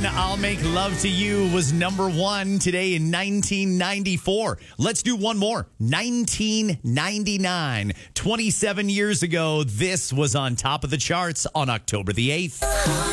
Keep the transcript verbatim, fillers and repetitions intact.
Sheeran, I'll Make Love to You was number one today in nineteen ninety-four. Let's do one more. nineteen ninety-nine. twenty-seven years ago, this was on top of the charts on October the eighth.